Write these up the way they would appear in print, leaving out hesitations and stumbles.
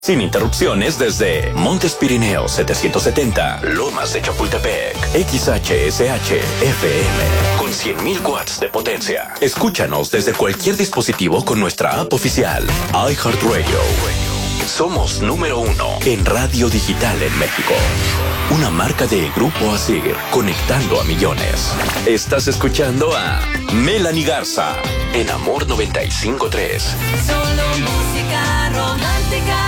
Sin interrupciones desde Montes Pirineos 770, Lomas de Chapultepec, XHSH FM, con 100.000 watts de potencia. Escúchanos desde cualquier dispositivo con nuestra app oficial, iHeartRadio. Somos número 1 en radio digital en México. Una marca de Grupo Asir, conectando a millones. Estás escuchando a Melanie Garza en Amor 95.3. Solo música romántica.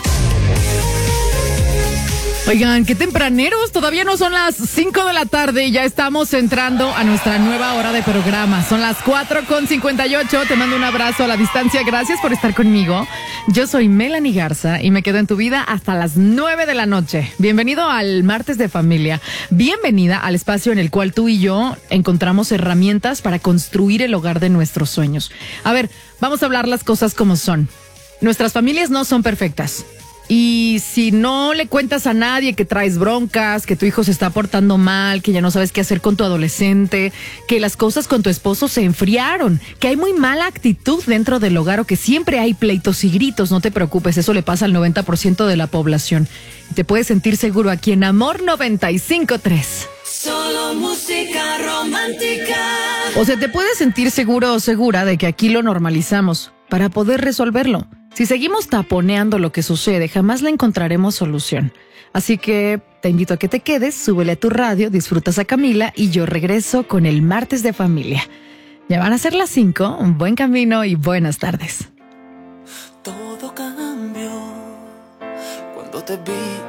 Oigan, qué tempraneros, todavía no son las 5 de la tarde y ya estamos entrando a nuestra nueva hora de programa. Son las 4:58, te mando un abrazo a la distancia, gracias por estar conmigo. Yo soy Melanie Garza y me quedo en tu vida hasta las 9 de la noche. Bienvenido al Martes de Familia, bienvenida al espacio en el cual tú y yo encontramos herramientas para construir el hogar de nuestros sueños. A ver, vamos a hablar las cosas como son. Nuestras familias no son perfectas. Y si no le cuentas a nadie que traes broncas, que tu hijo se está portando mal, que ya no sabes qué hacer con tu adolescente, que las cosas con tu esposo se enfriaron, que hay muy mala actitud dentro del hogar o que siempre hay pleitos y gritos, no te preocupes, eso le pasa al 90% de la población. Te puedes sentir seguro aquí en Amor 95.3. Solo música romántica. O sea, te puedes sentir seguro o segura de que aquí lo normalizamos para poder resolverlo. Si seguimos taponeando lo que sucede, jamás le encontraremos solución. Así que te invito a que te quedes, súbele a tu radio, disfrutas a Camila y yo regreso con el Martes de Familia. Ya van a ser las 5, un buen camino y buenas tardes. Todo cambió cuando te vi.